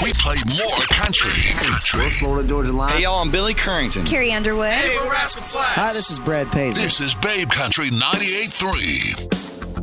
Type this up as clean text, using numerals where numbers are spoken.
We play more country. We're Florida Georgia Line. Hey, y'all, I'm Billy Currington. Carrie Underwood. Hey, we're Rascal Flatts. Hi, this is Brad Paisley. This is Babe Country 98.3.